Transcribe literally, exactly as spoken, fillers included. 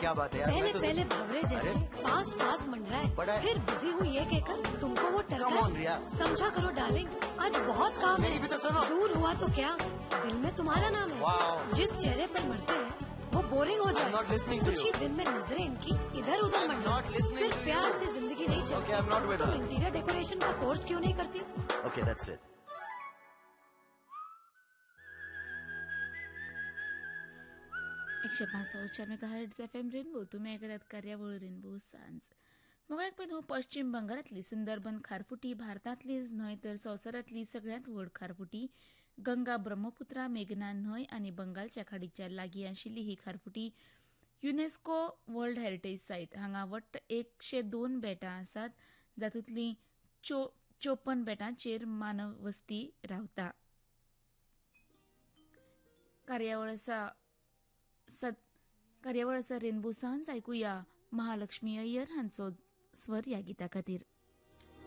क्या बात है यार, पहले मैं तो पहले भवरे जैसे पास पास मंडरा बड़ा है, है। फिर बिजी हूँ ये कहकर तुमको वो टरका Come on, रिया। समझा करो डार्लिंग, आज बहुत काम मेरी है। भी तो सुनो। दूर हुआ तो क्या, दिल में तुम्हारा नाम है। Wow। जिस चेहरे पर मरते हैं वो बोरिंग हो जाए। not listening to कुछ ही you। दिन में नजरें इनकी इधर उधर I'm मंडरा, not listening सिर्फ to प्यार you। से जिंदगी नहीं चलती। Okay, I'm not with तुम her। इंटीरियर डेकोरेशन का कोर्स क्यों नहीं करती? Okay, that's it। एकशे पाच उच्चार मेगाहर्ट्झ एफ एम रेनबो तुम्ही ऐकतात कार्यावळ रेनबो सांज मोगळ्याक पैन पश्चिम बंगालातली सुंदरबन खारफुटी भारतातलीच न्हय तर संवसारातली सगळ्यात व्हड खारफुटी गंगा ब्रह्मपुत्रा मेघना न्हय आनी बंगालच्या खाडीच्या लागीं आशिल्ली ही खारफुटी युनेस्को वर्ल्ड हेरिटेज सायट हांगा वट्ट एकशे दोन बेटां आसात जातूंतली चो चोपन्न बेटांचेर मानव वस्ती रावता. कार्यावळ आसा सद कार्यावळ आसा रेनबो सांज ऐकूया महालक्ष्मी अय्यर हांचो स्वर ह्या गिता खातीर.